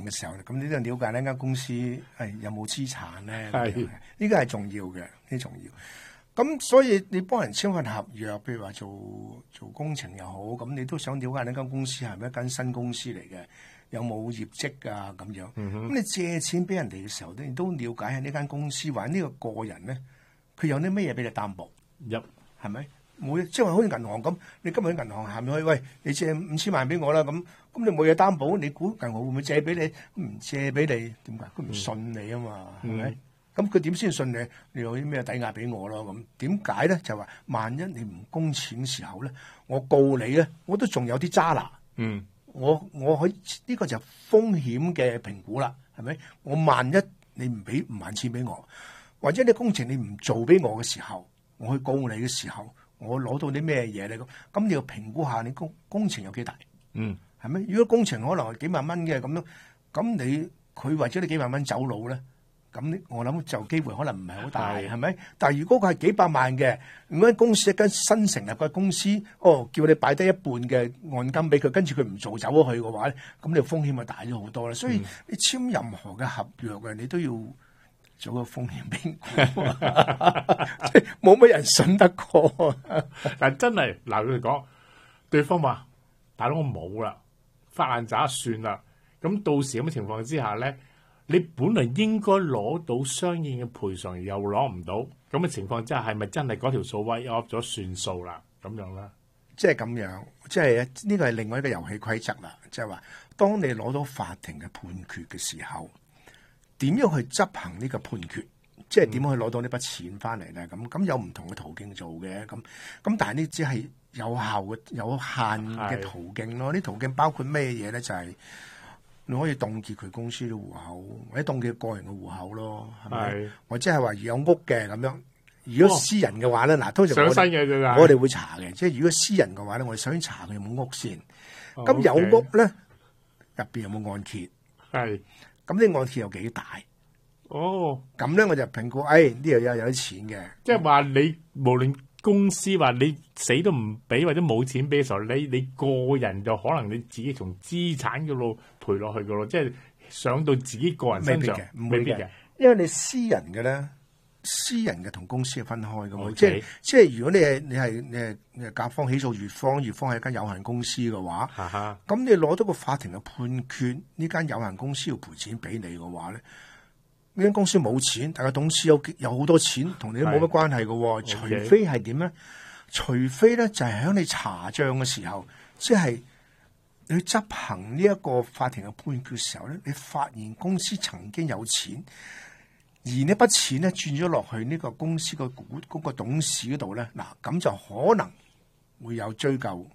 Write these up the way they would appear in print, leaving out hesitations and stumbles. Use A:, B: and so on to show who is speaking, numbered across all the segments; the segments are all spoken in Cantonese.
A: 嘅時候，咁你都要了解呢間公司係有冇資產咧。
B: 係
A: 呢個係重要嘅，呢重要。咁所以你幫人簽份合約，譬如話做工程又好，咁你都想了解呢間公司係咪一間新公司嚟嘅，有冇業績啊咁樣。咁你借錢俾人哋嘅時候咧，你都了解下呢間公司或者呢個個人咧，佢有啲乜嘢俾你擔保？係咪？冇，即係好似銀行咁，你今日喺銀行行去，喂，你借5000萬俾我啦，咁你冇嘢擔保，你估銀行會唔會借俾你？唔借俾你，點解？佢唔信你啊嘛，係咪？咁佢點先信你？你有啲咩抵押俾我咯？咁點解咧？就話萬一你唔供錢嘅時候咧，我告你咧，我都仲有啲渣拿。我可以呢個就風險嘅評估啦，係咪？我萬一你唔還錢俾我，或者你工程你唔做俾我嘅時候，我去告你嘅時候，我攞到啲咩嘢咧？咁你要評估下你工程有幾大？係咪？如果工程可能係幾萬蚊嘅咁樣，咁佢為咗你幾萬蚊走佬咧？咁我諗就機會可能唔係好大，係咪？但係如果佢係幾百萬嘅，如果公司一間新成立嘅公司，叫你擺低一半嘅按金俾佢，跟住佢唔做走咗去嘅話咧，咁你風險就大咗好多啦。所以你簽任何嘅合約嘅，你都要做個風險評估，即係冇乜人信得過。
B: 但真係嗱，佢哋講，對方話大佬我冇啦，發爛渣算啦。咁到時咁嘅情況之下咧，你本來應該攞到相應嘅賠償，又攞唔到，咁嘅情況之下，係咪真係嗰條數位 off 咗算數啦？咁樣啦，
A: 即係咁樣，即係呢個係另外一個遊戲規則啦。即係話，當你攞到法庭嘅判決嘅時候，點樣去執行呢個判決？即係點樣去攞到呢筆錢翻嚟咧？咁有唔同嘅途徑做嘅，咁但係呢只係有效嘅、有限嘅途徑咯。啲途徑包括咩嘢咧？就係你可以凍結佢公司嘅戶口，或者凍結個人嘅戶口咯，係咪？或者係話有屋嘅咁樣。如果私人嘅話咧，嗱，通常我哋會查嘅，即係如果私人嘅話咧，我哋首先查佢有冇屋先。咁有屋咧，入邊有冇按揭？
B: 係。
A: 咁啲按揭有幾大？咁咧我就評估，呢度有啲錢嘅。
B: 即係話你無論公司話你死都唔俾或者冇錢俾嘅時候，你個人就可能你自己從資產嘅路賠落去嘅咯，即係上到自己個人身上，
A: 未必嘅，因為你私人嘅咧，私人嘅同公司係分開嘅嘛。即係如果你係甲方起訴乙方，乙方係一間有限公司嘅話，咁你攞到個法庭嘅判決，呢間有限公司要賠錢俾你嘅話咧，呢間公司冇錢，但係董事有好多錢，同你都冇乜關係嘅。除非係點咧？除非咧就係喺你查賬嘅時候，即係你去執行呢一個法庭嘅判決嘅時候咧，你發現公司曾經有錢，而呢筆錢咧轉咗落去呢個公司個嗰個董事嗰度咧，嗱，咁就可能會有追究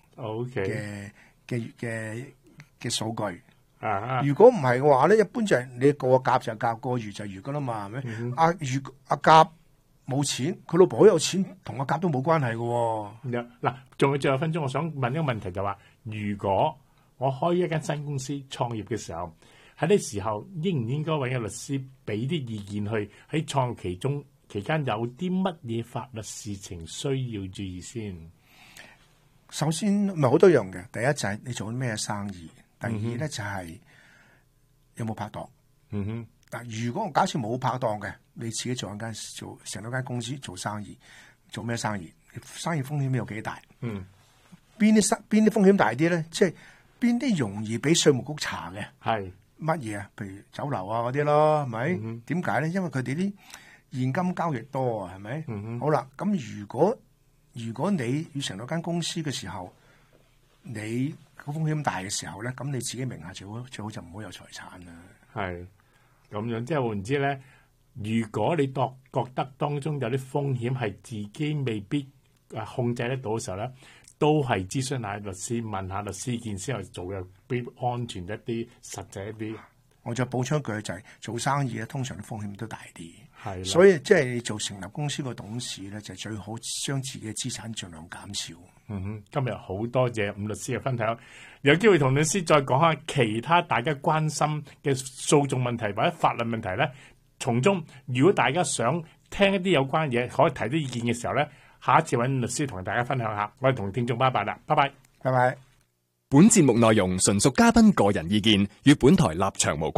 A: 嘅數據。如果唔係嘅話咧，一般就係你過甲就甲，過乙就乙噶啦嘛，係咪？阿甲冇錢，佢老婆好有錢，同阿甲都冇關係嘅。
B: 嗱，仲有最後1分鐘，我想問一個問題就話，如果我開一間新公司創業嘅時候，喺呢時候應唔應該揾個律師俾啲意見去喺創業期間有啲乜嘢法律事情需要注意先？
A: 首先咪好多樣嘅，第一就係你做緊咩生意。第二咧就係有冇拍檔。嗱，如果我假設冇拍檔嘅，你自己做成咗間公司做生意，做咩生意？生意風險有幾大？邊啲風險大啲咧？即係邊啲容易俾稅務局查嘅？係乜嘢啊？譬如酒樓啊嗰啲咯，係咪？點解咧？因為佢哋啲現金交易多啊，係咪？好啦，咁如果你要成咗間公司嘅時候，你個風險大嘅時候咧，咁你自己名下最好就唔好有財產啦。係
B: 咁樣，即係換言之咧，如果你覺得當中有啲風險係自己未必控制得到嘅時候咧，都係諮詢下律師，問下律師意見先去做嘅，比安全一啲、實際一啲。
A: 我再補充一句就係，做生意咧，通常啲風險都大啲。係，所以即係你做成立公司個董事咧，就最好將自己嘅資產盡量減少。
B: 今日好多謝伍律師嘅分享，有機會同律師再講下其他大家關心嘅訴訟問題或者法律問題咧。從中，如果大家想聽一啲有關嘢，可以提啲意見嘅時候咧，下一次揾律師同大家分享下。我哋同聽眾拜拜啦，拜拜，
A: 拜拜。
C: 本節目內容純屬嘉賓個人意見，與本台立場無關。